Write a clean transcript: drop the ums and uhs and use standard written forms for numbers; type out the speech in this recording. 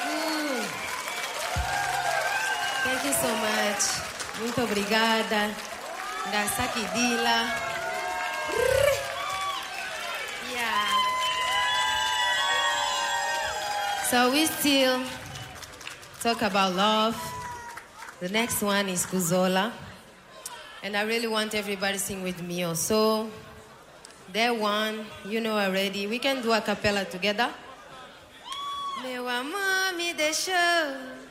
Hum. Thank you so much. Muito obrigada. Ndasakidila. Yeah. So we still talk about love. The next one is Kuzola. And I really want everybody to sing with me also. That one, you know already. We can do a cappella together. Meu amor me deixou